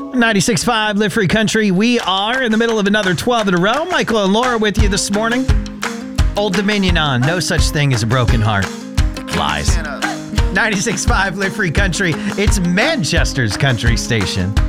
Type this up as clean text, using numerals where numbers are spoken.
96.5 Live Free Country. We are in the middle of another 12 in a row. Michael and Laura with you this morning. Old Dominion on. No such thing as a broken heart. Lies. 96.5 Live Free Country. It's Manchester's country station.